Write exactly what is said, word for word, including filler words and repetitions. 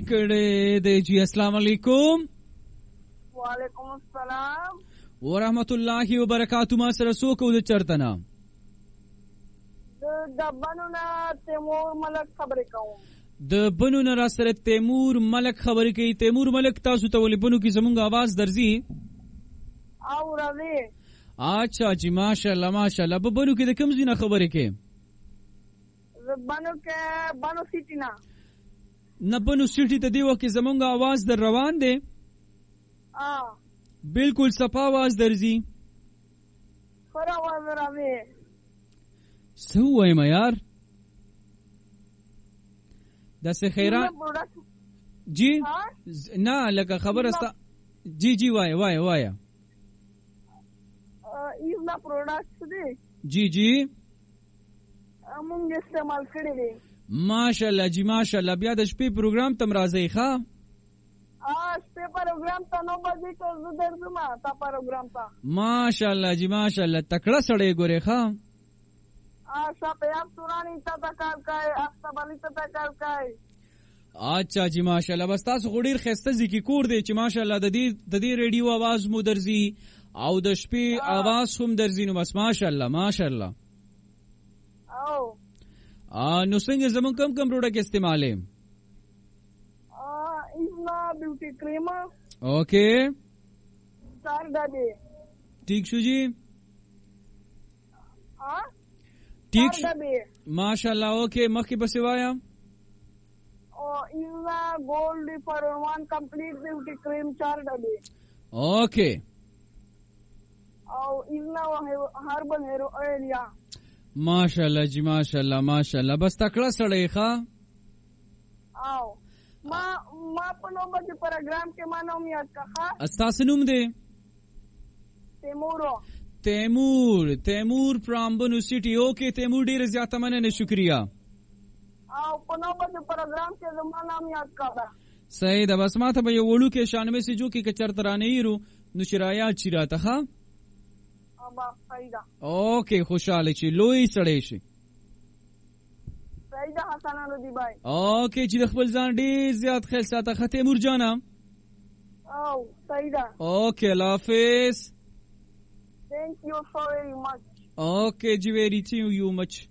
کړي دی. جی السلام علیکم. وعلیکم السلام ورحمت الله وبرکاتہ. ما سره څوک و د چرته نه؟ د بنو نه تیمور ملک خبرې کوم. د بنو نه را سره تیمور ملک خبرې کوي. تیمور ملک تاسو ته ولې بنو کې زمونږ आवाज درځي؟ او راځي. اچھا جی ماشاءالله ماشاءالله. په بنو کې د کوم ځای نه خبرې کوي؟ بنو کې بنو سیټی نه. نه بنو سیټی ته دی وخت زمونږ आवाज در روان دی؟ اه بالکل صفا आवाज درځي. خور आवाज راځي. څه وایم یار؟ داسې خیران جی نه لکه خبر استا. جی جی وای وای وای ایزنا پروډکټس دي. جی جی مونږ استعمال کړی دي. ماشاءالله جی ماشاءالله. بیا د شپې پروګرام تم راځي ښا؟ ا شپې پروګرام ته نو بځې کو زه درځم تا پروګرام ته. ماشاءالله جی ماشاءالله. تکړه سړی ګوره ښا. ا شپه سورانی ته تکار کای اختبالی ته تکار کای. اچھا جی ماشاءالله. بس تاسو غوډیر خسته ځکه کور دی چې ماشاءالله د دې د دې ریډیو आवाज مو درځي او د شپې आवाज هم درځي. نو بس ماشاءالله ماشاءالله. او ا نو څنګه زمون کم کم پروډکټ استعمالې؟ ا ایزنا بیوټی کریم. اوکے چار ډبې. ٹھیک شو جی. ها ٹھیک ماشاءاللہ. اوکے مخکې پسې وایا. او ایزنا گولڈ فار ون کمپلیٹ بیوٹی کریم چار ډبې. اوکے. او ایزنا هربل هیر اویل یا. ماشاءالله جی ماشاءالله ماشاءالله. بس تکړه سړی ښا. او ما ما په نو باندې پروګرام کې ما نوم یاد کړه. استاسو نوم دی؟ تیمور. تیمور تیمور فرام بنو سیټي. اوکے تیمور ډیر زیاته مننه شکریا. او په نو باندې پروګرام کې زما نام یاد کړه. صحیح ده. بس ما ته به یو وړو کې شانوي سي جو کې کچر ترانه یرو نو شرایا چیراته ښا. ابا صحیح ده. اوکے خوشاله شي لوی سړی شي. صحیح ده حسن علي بھائی. اوکے چې د خپل ځان ډیر زیات خیال ساته خ تیمور جانا. او صحیح ده. اوکے الله حافظ. Thank you so very much. Okay, ji very thank you much.